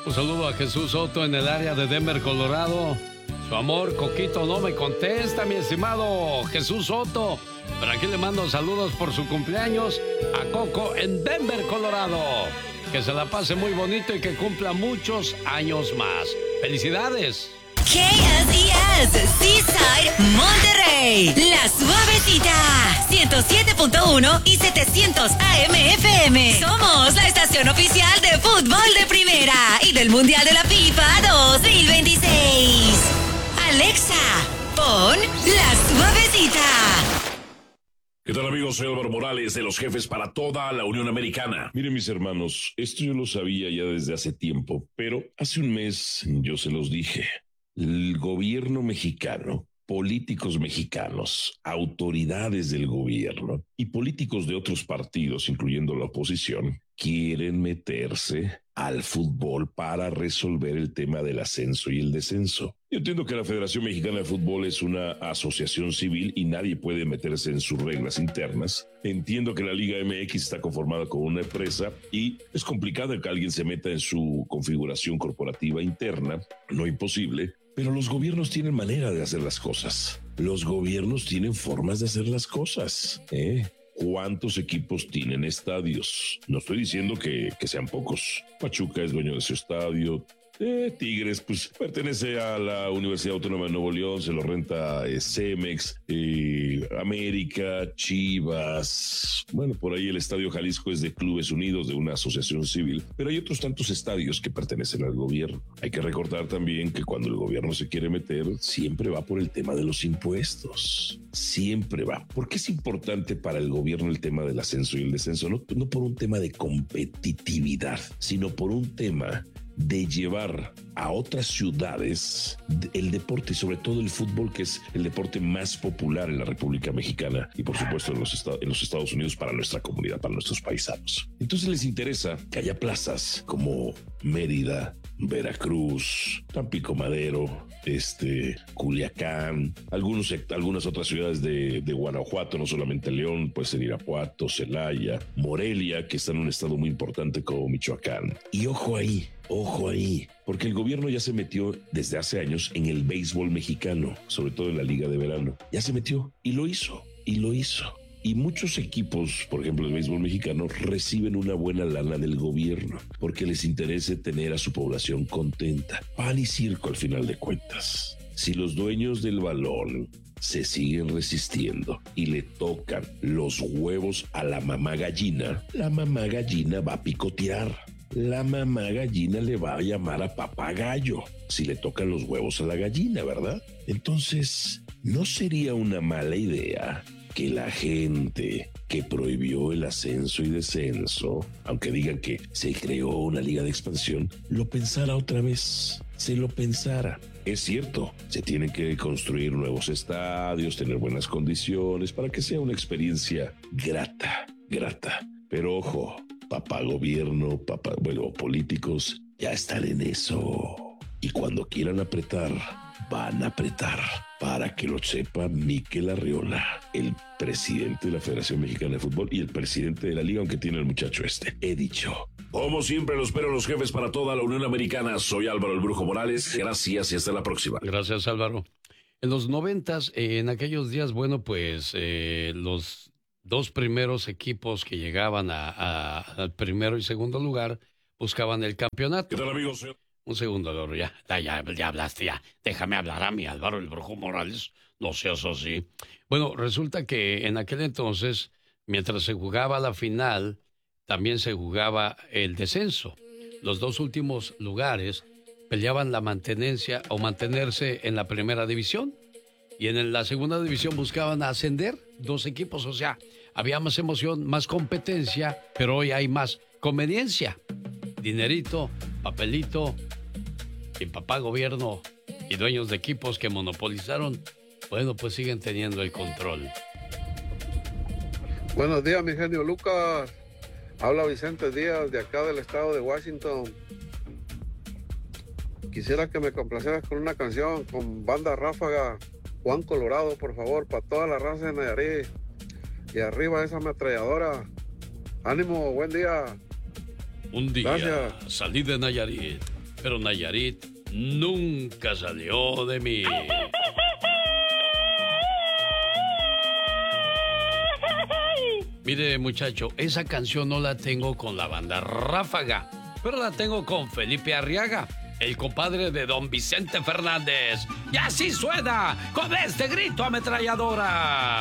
Un saludo a Jesús Soto en el área de Denver, Colorado. Su amor, Coquito, no me contesta, mi estimado Jesús Soto. Pero aquí le mando saludos por su cumpleaños a Coco en Denver, Colorado. Que se la pase muy bonito y que cumpla muchos años más. ¡Felicidades! KSES, Seaside, Monterrey. La Suavecita, 107.1 y 700 AM FM. Somos la estación oficial de fútbol de primera y del Mundial de la FIFA 2026. Alexa, pon La Suavecita. ¿Qué tal, amigos? Soy Álvaro Morales, de los jefes para toda la Unión Americana. Miren, mis hermanos, esto yo lo sabía ya desde hace tiempo, pero hace un mes yo se los dije. El gobierno mexicano, políticos mexicanos, autoridades del gobierno y políticos de otros partidos, incluyendo la oposición, quieren meterse al fútbol para resolver el tema del ascenso y el descenso. Yo entiendo que la Federación Mexicana de Fútbol es una asociación civil y nadie puede meterse en sus reglas internas. Entiendo que la Liga MX está conformada con una empresa y es complicado que alguien se meta en su configuración corporativa interna, no imposible, pero los gobiernos tienen manera de hacer las cosas. Los gobiernos tienen formas de hacer las cosas, ¿Cuántos equipos tienen estadios? No estoy diciendo que sean pocos. Pachuca es dueño de su estadio. Tigres, pues pertenece a la Universidad Autónoma de Nuevo León, se lo renta Cemex, América, Chivas. Bueno, por ahí el Estadio Jalisco es de Clubes Unidos, de una asociación civil, pero hay otros tantos estadios que pertenecen al gobierno. Hay que recordar también que cuando el gobierno se quiere meter, siempre va por el tema de los impuestos. Siempre va. ¿Por qué es importante para el gobierno el tema del ascenso y el descenso? No por un tema de competitividad, sino por un tema de llevar a otras ciudades el deporte y sobre todo el fútbol, que es el deporte más popular en la República Mexicana y por supuesto en los Estados Unidos para nuestra comunidad, para nuestros paisanos. Entonces les interesa que haya plazas como Mérida, Veracruz, Tampico Madero, Culiacán, algunas otras ciudades de Guanajuato, no solamente León, puede ser Irapuato, Celaya, Morelia, que está en un estado muy importante como Michoacán. Y ojo ahí, porque el gobierno ya se metió desde hace años en el béisbol mexicano, sobre todo en la Liga de Verano. Ya se metió y lo hizo. Y muchos equipos, por ejemplo el béisbol mexicano, reciben una buena lana del gobierno porque les interesa tener a su población contenta. Pan y circo al final de cuentas. Si los dueños del balón se siguen resistiendo y le tocan los huevos a la mamá gallina, la mamá gallina va a picotear. La mamá gallina le va a llamar a papagayo si le tocan los huevos a la gallina, ¿verdad? Entonces, ¿no sería una mala idea que la gente que prohibió el ascenso y descenso, aunque digan que se creó una liga de expansión, lo pensara otra vez? Se lo pensara. Es cierto, se tienen que construir nuevos estadios, tener buenas condiciones para que sea una experiencia grata. Pero ojo, papá gobierno, políticos ya están en eso. Y cuando quieran apretar, van a apretar. Para que lo sepa Mikel Arriola, el presidente de la Federación Mexicana de Fútbol y el presidente de la liga, aunque tiene el muchacho He dicho. Como siempre, los espero los jefes para toda la Unión Americana. Soy Álvaro el Brujo Morales. Gracias y hasta la próxima. Gracias, Álvaro. En los 90s, en aquellos días, los dos primeros equipos que llegaban al primero y segundo lugar buscaban el campeonato. ¿Qué tal, amigos? Un segundo, Álvaro, ya hablaste, ya. Déjame hablar a mí, Álvaro el Brujo Morales. No seas así. Bueno, resulta que en aquel entonces, mientras se jugaba la final, también se jugaba el descenso. Los dos últimos lugares peleaban la mantenerse en la primera división. Y en la segunda división buscaban ascender dos equipos. O sea, había más emoción, más competencia, pero hoy hay más conveniencia. Dinerito, papelito, y papá gobierno y dueños de equipos que monopolizaron, pues siguen teniendo el control. Buenos días, mi genio Lucas. Habla Vicente Díaz, de acá del estado de Washington. Quisiera que me complacieras con una canción con Banda Ráfaga, Juan Colorado, por favor, para toda la raza de Nayarit. Y arriba esa ametralladora. Ánimo, buen día. Un día Gracias. salí de Nayarit pero Nayarit nunca salió de mí. Mire, muchacho, esa canción no la tengo con la banda Ráfaga, pero la tengo con Felipe Arriaga, el compadre de don Vicente Fernández. Y así suena con este grito ametralladora.